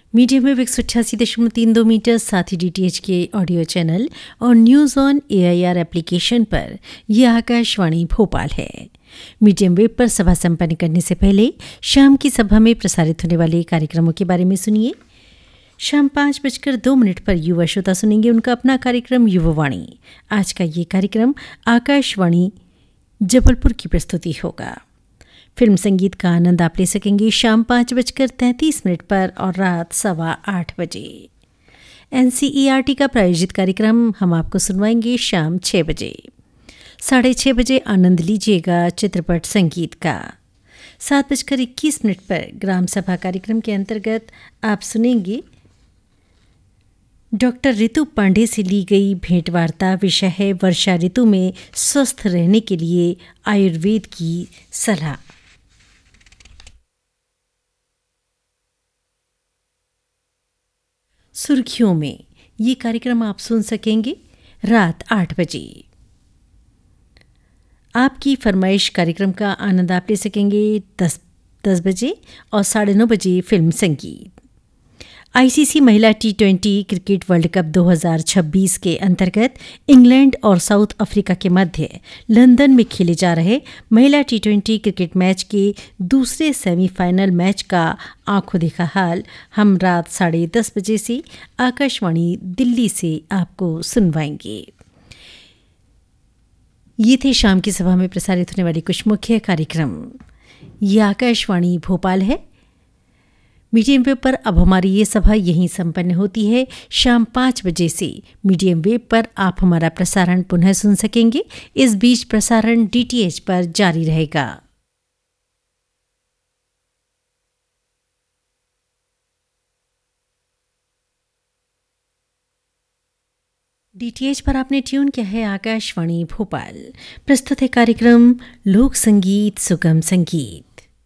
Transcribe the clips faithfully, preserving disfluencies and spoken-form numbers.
Medium wave एक सौ अट्ठासी दशमलव तीन दो मीटर, साथ ही डीटीएच के ऑडियो चैनल और न्यूज़ ऑन एआईआर एप्लीकेशन पर यह आकाशवाणी भोपाल है। मीडियम वेव पर सभा संपन्न करने से पहले शाम की सभा में प्रसारित होने वाले कार्यक्रमों के बारे में सुनिए। शाम पाँच बजकर दो मिनट पर युवा श्रोता सुनेंगे उनका अपना कार्यक्रम युवावाणी। आज का ये कार्यक्रम आकाशवाणी जबलपुर की प्रस्तुति होगा। फिल्म संगीत का आनंद आप ले सकेंगे शाम पाँच बजकर तैंतीस मिनट पर और रात सवा आठ बजे। एनसीईआरटी का प्रायोजित कार्यक्रम हम आपको सुनवाएंगे शाम छः बजे। साढ़े छः बजे आनंद लीजिएगा चित्रपट संगीत का। सात बजकर इक्कीस मिनट पर ग्राम सभा कार्यक्रम के अंतर्गत आप सुनेंगे डॉक्टर ऋतु पांडे से ली गई भेंट वार्ता। विषय है वर्षा ऋतु में स्वस्थ रहने के लिए आयुर्वेद की सलाह। सुर्खियों में ये कार्यक्रम आप सुन सकेंगे रात आठ बजे। आपकी फरमाइश कार्यक्रम का आनंद आप ले सकेंगे दस दस बजे और साढ़े नौ बजे फिल्म संगीत। आईसीसी महिला T twenty cricket world cup दो हज़ार छब्बीस के अंतर्गत इंग्लैंड और साउथ अफ्रीका के मध्य लंदन में खेले जा रहे महिला टी ट्वेंटी क्रिकेट मैच के दूसरे सेमीफाइनल मैच का आंखों देखा हाल हम रात साढ़े दस बजे से आकाशवाणी दिल्ली से आपको सुनवाएंगे। ये थे शाम की सभा में प्रसारित होने वाले कुछ मुख्य कार्यक्रम। ये आकाशवाणी भोपाल है। मीडियम वेव पर अब हमारी ये सभा यहीं संपन्न होती है। शाम पाँच बजे से मीडियम वेव पर आप हमारा प्रसारण पुनः सुन सकेंगे। इस बीच प्रसारण डीटीएच पर जारी रहेगा। डीटीएच पर आपने ट्यून किया है आकाशवाणी भोपाल। प्रस्तुत है कार्यक्रम लोक संगीत सुगम संगीत।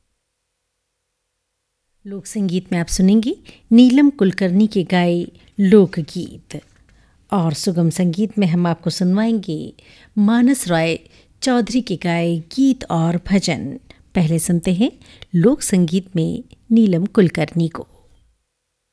लोक संगीत में आप सुनेंगे नीलम कुलकर्णी के गाए लोकगीत और सुगम संगीत में हम आपको सुनवाएंगे मानस राय चौधरी के गाए गीत और भजन। पहले सुनते हैं लोक संगीत में नीलम कुलकर्णी को।